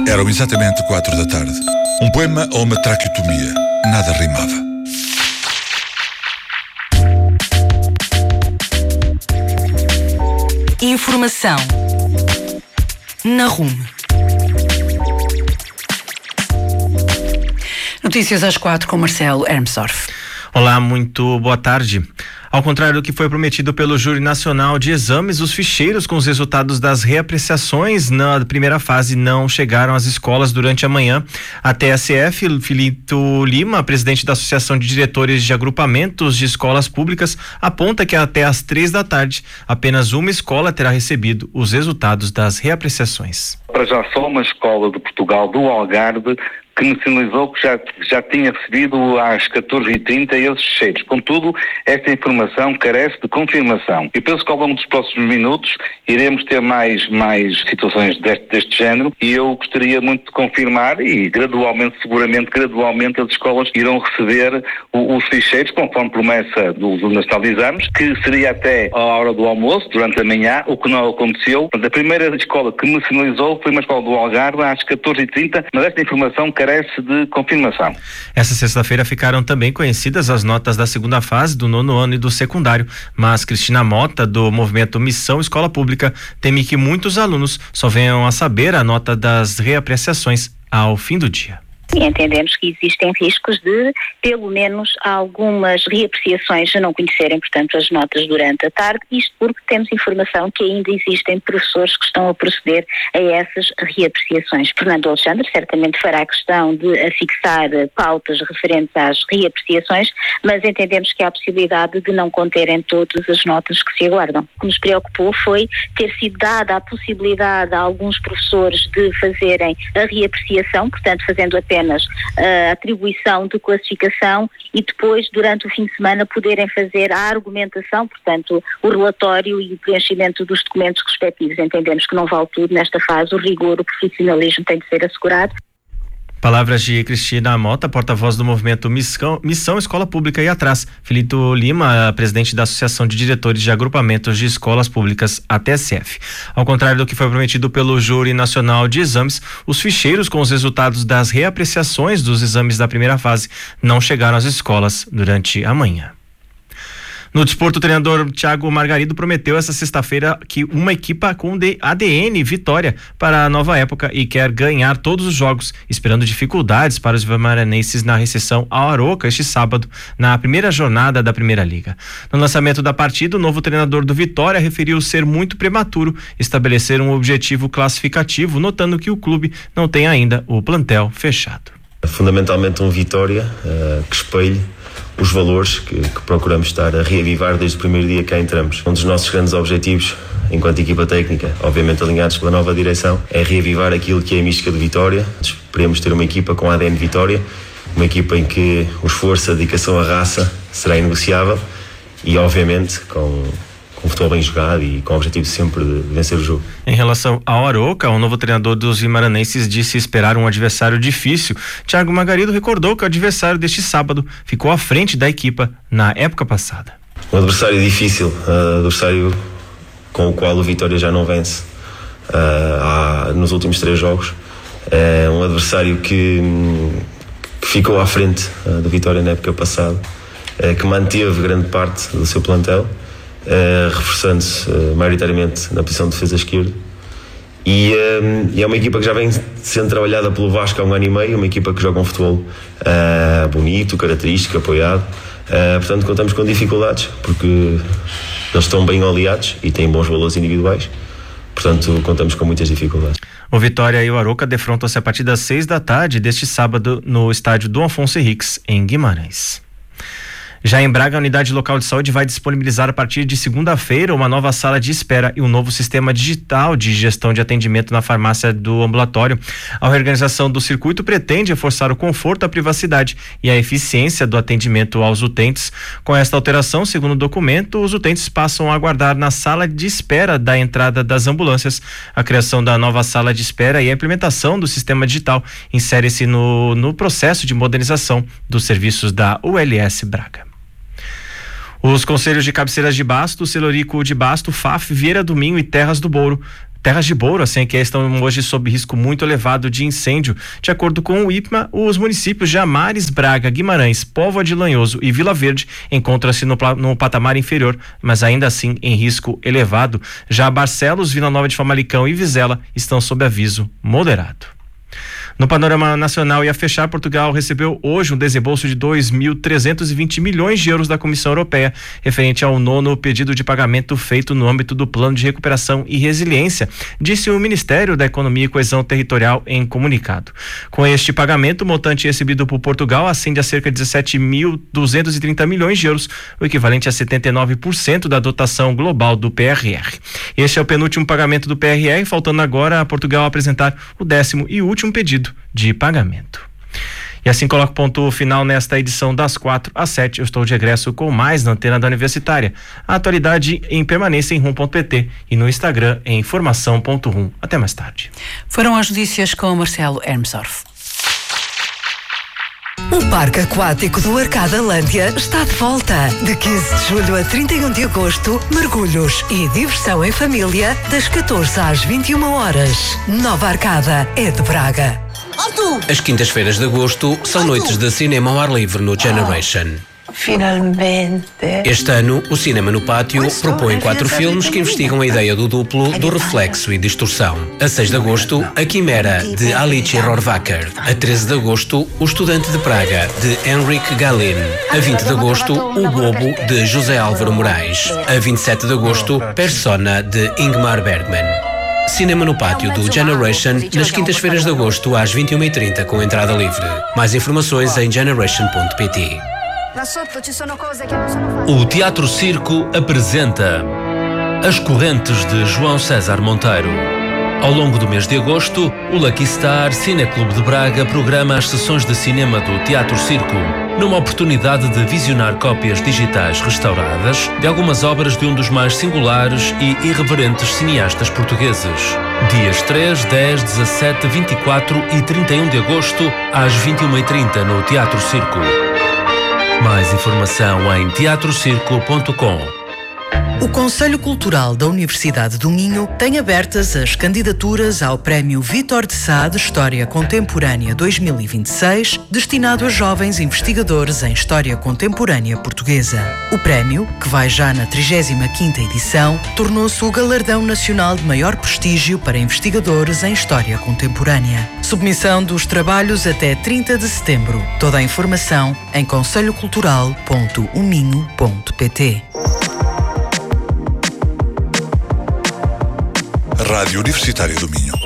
Eram exatamente 4 da tarde. Um poema ou uma traqueotomia. Nada rimava. Informação na RUM. Notícias às 4 com Marcelo Hermsdorf. Olá, muito boa tarde. Ao contrário do que foi prometido pelo Júri Nacional de Exames, os ficheiros com os resultados das reapreciações na primeira fase não chegaram às escolas durante a manhã. A TSF, Filito Lima, presidente da Associação de Diretores de Agrupamentos de Escolas Públicas, aponta que até às 3 da tarde, apenas uma escola terá recebido os resultados das reapreciações. Para já só uma escola de Portugal, do Algarve, que me sinalizou que já tinha recebido às 14h30 esses ficheiros. Contudo, esta informação carece de confirmação. E penso que ao longo dos próximos minutos iremos ter mais situações deste género, e eu gostaria muito de confirmar, e gradualmente as escolas irão receber os ficheiros, conforme promessa do Nacional de Exames, que seria até a hora do almoço, durante a manhã, o que não aconteceu. A primeira escola que me sinalizou foi uma escola do Algarve às 14h30, mas esta informação carece de confirmação. Essa sexta-feira ficaram também conhecidas as notas da segunda fase do 9º ano e do secundário, mas Cristina Mota, do movimento Missão Escola Pública, teme que muitos alunos só venham a saber a nota das reapreciações ao fim do dia. E entendemos que existem riscos de, pelo menos, algumas reapreciações a não conhecerem, portanto, as notas durante a tarde, isto porque temos informação que ainda existem professores que estão a proceder a essas reapreciações. Fernando Alexandre certamente fará questão de afixar pautas referentes às reapreciações, mas entendemos que há a possibilidade de não conterem todas as notas que se aguardam. O que nos preocupou foi ter sido dada a possibilidade a alguns professores de fazerem a reapreciação, portanto, fazendo apenas a atribuição de classificação, e depois, durante o fim de semana, poderem fazer a argumentação, portanto, o relatório e o preenchimento dos documentos respectivos. Entendemos que não vale tudo nesta fase, o rigor, o profissionalismo tem de ser assegurado. Palavras de Cristina Mota, porta-voz do movimento Missão Escola Pública, e atrás, Filito Lima, presidente da Associação de Diretores de Agrupamentos de Escolas Públicas, a TSF. Ao contrário do que foi prometido pelo Júri Nacional de Exames, os ficheiros com os resultados das reapreciações dos exames da primeira fase não chegaram às escolas durante a manhã. No desporto, o treinador Thiago Margarido prometeu essa sexta-feira que uma equipa com ADN Vitória para a nova época e quer ganhar todos os jogos, esperando dificuldades para os vimaranenses na recepção ao Arouca este sábado, na primeira jornada da Primeira Liga. No lançamento da partida, o novo treinador do Vitória referiu ser muito prematuro estabelecer um objetivo classificativo, notando que o clube não tem ainda o plantel fechado. Fundamentalmente um Vitória que espelhe os valores que procuramos estar a reavivar desde o primeiro dia que cá entramos. Um dos nossos grandes objetivos, enquanto equipa técnica, obviamente alinhados pela nova direção, é reavivar aquilo que é a mística de Vitória. Esperemos ter uma equipa com ADN Vitória, uma equipa em que o esforço, a dedicação, a raça será inegociável e, obviamente, com futebol bem jogado e com o objetivo sempre de vencer o jogo. Em relação ao Arouca, o novo treinador dos vimaranenses disse esperar um adversário difícil. Thiago Margarido recordou que o adversário deste sábado ficou à frente da equipa na época passada. Um adversário difícil, adversário com o qual o Vitória já não vence nos últimos 3 jogos. É um adversário que ficou à frente do Vitória na época passada, que manteve grande parte do seu plantel, reforçando-se maioritariamente na posição de defesa esquerda, e é uma equipa que já vem sendo trabalhada pelo Vasco há 1 ano e meio, uma equipa que joga um futebol bonito, característico, apoiado, portanto contamos com dificuldades porque eles estão bem aliados e têm bons valores individuais, portanto contamos com muitas dificuldades. O Vitória e o Arouca defrontam-se a partir das 6 da tarde deste sábado no estádio Dom Afonso Henriques, em Guimarães. Já em Braga, a unidade local de saúde vai disponibilizar a partir de segunda-feira uma nova sala de espera e um novo sistema digital de gestão de atendimento na farmácia do ambulatório. A reorganização do circuito pretende reforçar o conforto, a privacidade e a eficiência do atendimento aos utentes. Com esta alteração, segundo o documento, os utentes passam a aguardar na sala de espera da entrada das ambulâncias. A criação da nova sala de espera e a implementação do sistema digital insere-se no processo de modernização dos serviços da ULS Braga. Os conselhos de cabeceiras de Basto, Celorico de Basto, Faf, Vieira do Minho e Terras do Bouro terras de Bouro, assim, que estão hoje sob risco muito elevado de incêndio. De acordo com o IPMA, os municípios de Amares, Braga, Guimarães, Póvoa de Lanhoso e Vila Verde encontram-se no patamar inferior, mas ainda assim em risco elevado. Já Barcelos, Vila Nova de Famalicão e Vizela estão sob aviso moderado. No panorama nacional e a fechar, Portugal recebeu hoje um desembolso de 2.320 milhões de euros da Comissão Europeia, referente ao 9º pedido de pagamento feito no âmbito do Plano de Recuperação e Resiliência, disse o Ministério da Economia e Coesão Territorial em comunicado. Com este pagamento, o montante recebido por Portugal ascende a cerca de 17.230 milhões de euros, o equivalente a 79% da dotação global do PRR. Este é o penúltimo pagamento do PRR, faltando agora a Portugal apresentar o 10º e último pedido de pagamento. E assim coloco ponto final nesta edição das 4 às 7. Eu estou de regresso com mais na Antena da Universitária. A atualidade em permanência em rum.pt e no Instagram em informação.rum. Até mais tarde. Foram as notícias com Marcelo Hermsdorf. O Parque Aquático do Arcada-Lândia está de volta. De 15 de julho a 31 de agosto, mergulhos e diversão em família, das 14 às 21 horas. Nova Arcada é de Braga. As quintas-feiras de agosto são noites de cinema ao ar livre no Generation. Finalmente. Este ano, o Cinema no Pátio propõe 4 filmes que investigam a ideia do duplo, do reflexo e distorção. A 6 de agosto, A Quimera, de Alice Rohrwacher. A 13 de agosto, O Estudante de Praga, de Henrik Gahlin. A 20 de agosto, O Bobo, de José Álvaro Moraes. A 27 de agosto, Persona, de Ingmar Bergman. Cinema no Pátio do Generation, nas quintas-feiras de agosto às 21h30 com entrada livre. Mais informações em generation.pt. O Teatro Circo apresenta As Correntes de João César Monteiro. Ao longo do mês de agosto, o Lucky Star Cineclube de Braga programa as sessões de cinema do Teatro Circo, numa oportunidade de visionar cópias digitais restauradas de algumas obras de um dos mais singulares e irreverentes cineastas portugueses. Dias 3, 10, 17, 24 e 31 de agosto, às 21h30 no Teatro Circo. Mais informação em teatrocirco.com. O Conselho Cultural da Universidade do Minho tem abertas as candidaturas ao Prémio Vítor de Sá de História Contemporânea 2026, destinado a jovens investigadores em História Contemporânea Portuguesa. O prémio, que vai já na 35ª edição, tornou-se o galardão nacional de maior prestígio para investigadores em História Contemporânea. Submissão dos trabalhos até 30 de setembro. Toda a informação em conselhocultural.uminho.pt. Rádio Universitária do Minho.